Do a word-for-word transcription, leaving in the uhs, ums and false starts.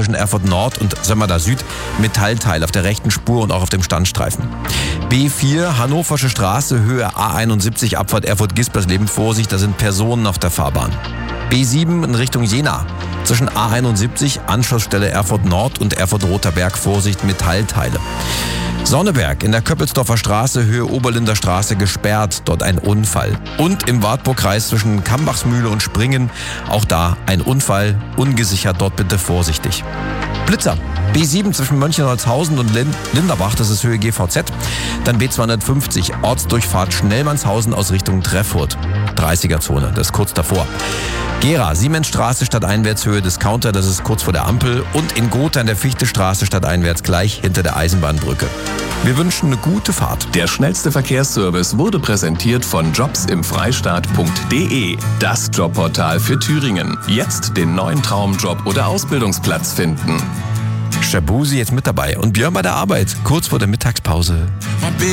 zwischen Erfurt Nord und Sömmerda Süd Metallteil auf der rechten Spur und auch auf dem Standstreifen. B vier, Hannoversche Straße, Höhe A einundsiebzig, Abfahrt Erfurt-Gispersleben, Vorsicht, da sind Personen auf der Fahrbahn. B sieben in Richtung Jena. Zwischen A einundsiebzig, Anschlussstelle Erfurt Nord und Erfurt-Roter Berg, Vorsicht, Metallteile. Sonneberg in der Köppelsdorfer Straße, Höhe Oberlinder Straße, gesperrt, dort ein Unfall. Und im Wartburgkreis zwischen Kambachsmühle und Springen, auch da ein Unfall, ungesichert, dort bitte vorsichtig. Blitzer, B sieben zwischen Mönchengladbach und Linderbach, das ist Höhe G V Z. Dann B zweihundertfünfzig, Ortsdurchfahrt Schnellmannshausen aus Richtung Treffurt. dreißiger-Zone, das ist kurz davor. Gera, Siemensstraße stadteinwärts, Höhe Discounter, das ist kurz vor der Ampel. Und in Gotha in der Fichtestraße stadteinwärts, gleich hinter der Eisenbahnbrücke. Wir wünschen eine gute Fahrt. Der schnellste Verkehrsservice wurde präsentiert von jobs im freistaat punkt de. Das Jobportal für Thüringen. Jetzt den neuen Traumjob oder Ausbildungsplatz finden. Shabuzi jetzt mit dabei und Björn bei der Arbeit, kurz vor der Mittagspause.